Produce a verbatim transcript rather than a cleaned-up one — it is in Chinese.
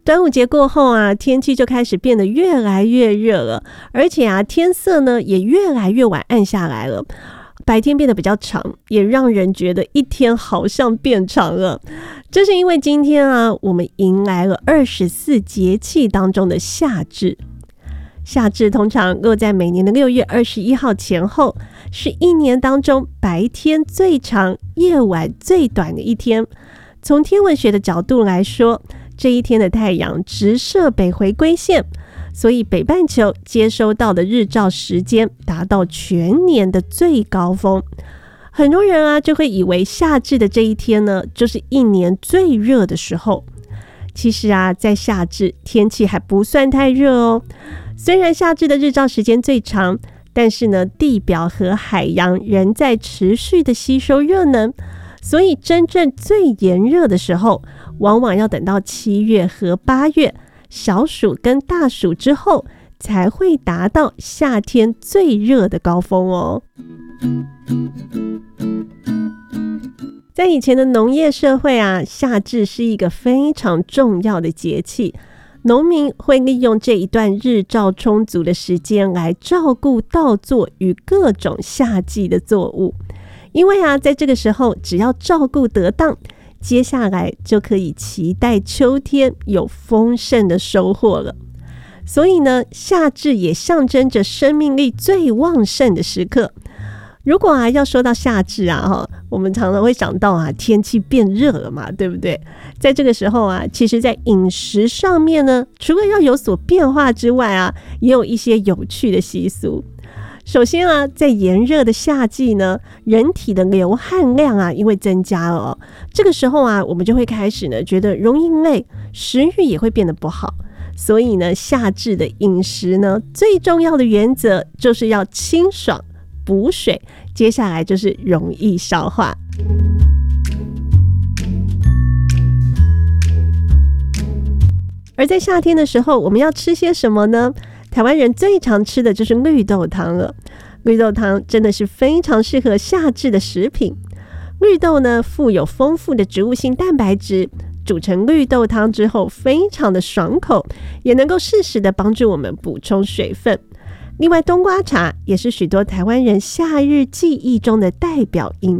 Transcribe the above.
端午节过后啊，天气就开始变得越来越热了，而且啊，天色呢也越来越晚暗下来了，白天变得比较长，也让人觉得一天好像变长了。这是因为今天啊，我们迎来了二十四节气当中的夏至。夏至通常落在每年的六月二十一号前后，是一年当中白天最长、夜晚最短的一天。从天文学的角度来说，这一天的太阳直射北回归线，所以北半球接收到的日照时间达到全年的最高峰。很多人啊就会以为夏至的这一天呢，就是一年最热的时候。其实啊，在夏至天气还不算太热哦。虽然夏至的日照时间最长，但是呢，地表和海洋仍在持续的吸收热能，所以真正最炎热的时候，往往要等到七月和八月，小暑跟大暑之后，才会达到夏天最热的高峰哦。在以前的农业社会啊，夏至是一个非常重要的节气，农民会利用这一段日照充足的时间来照顾稻作与各种夏季的作物。因为啊，在这个时候只要照顾得当，接下来就可以期待秋天有丰盛的收获了。所以呢，夏至也象征着生命力最旺盛的时刻。如果啊要说到夏至啊，我们常常会想到啊，天气变热了嘛，对不对？在这个时候啊，其实在饮食上面呢，除了要有所变化之外啊，也有一些有趣的习俗。首先啊，在炎热的夏季呢，人体的流汗量啊，因为增加了哦，这个时候啊，我们就会开始呢，觉得容易累，食欲也会变得不好。所以呢，夏至的饮食呢，最重要的原则就是要清爽、补水，接下来就是容易消化。而在夏天的时候，我们要吃些什么呢？台湾人最常吃的就是绿豆汤了。绿豆汤真的是非常适合夏至的食品。绿豆呢，富有丰富的植物性蛋白质，煮成绿豆汤之后非常的爽口，也能够适时的帮助我们补充水分。另外，冬瓜茶也是许多台湾人夏日记忆中的代表饮